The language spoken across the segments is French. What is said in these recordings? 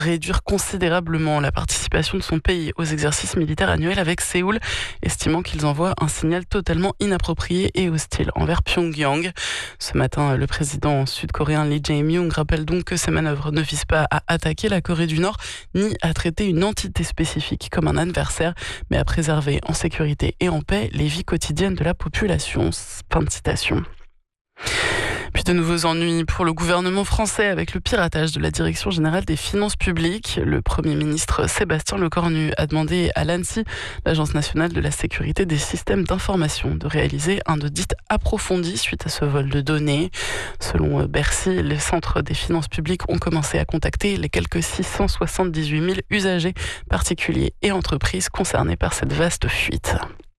réduire considérablement la participation de son pays aux exercices militaires annuels, avec Séoul estimant qu'ils envoient un signal totalement inapproprié et hostile envers Pyongyang. Ce matin, le président sud-coréen Lee Jae-myung rappelle donc que ces manœuvres ne visent pas à attaquer la Corée du Nord ni à traiter une entité spécifique comme un adversaire, mais à préserver en sécurité et en paix les vies quotidiennes de la population. Fin de citation. Puis de nouveaux ennuis pour le gouvernement français avec le piratage de la Direction générale des finances publiques. Le Premier ministre Sébastien Lecornu a demandé à l'ANSSI, l'Agence nationale de la sécurité des systèmes d'information, de réaliser un audit approfondi suite à ce vol de données. Selon Bercy, les centres des finances publiques ont commencé à contacter les quelques 678 000 usagers, particuliers et entreprises concernés par cette vaste fuite.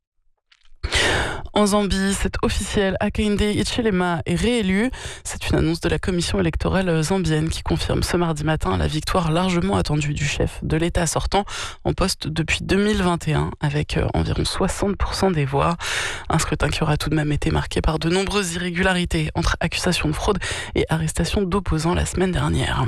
En Zambie, c'est officiel, Hakainde Hichilema est réélu. C'est une annonce de la commission électorale zambienne qui confirme ce mardi matin la victoire largement attendue du chef de l'État sortant, en poste depuis 2021, avec environ 60% des voix. Un scrutin qui aura tout de même été marqué par de nombreuses irrégularités entre accusations de fraude et arrestations d'opposants la semaine dernière.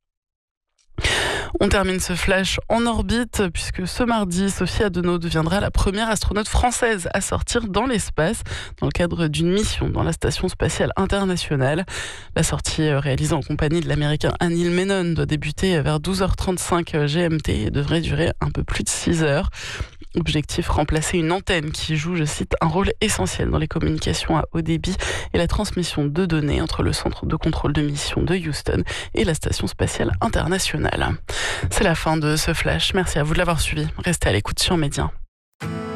On termine ce flash en orbite puisque ce mardi, Sophie Adenau deviendra la première astronaute française à sortir dans l'espace dans le cadre d'une mission dans la Station spatiale internationale. La sortie réalisée en compagnie de l'américain Anil Menon doit débuter vers 12h35 GMT et devrait durer un peu plus de 6 heures. Objectif, remplacer une antenne qui joue, je cite, un rôle essentiel dans les communications à haut débit et la transmission de données entre le centre de contrôle de mission de Houston et la Station spatiale internationale. C'est la fin de ce flash. Merci à vous de l'avoir suivi. Restez à l'écoute sur Média.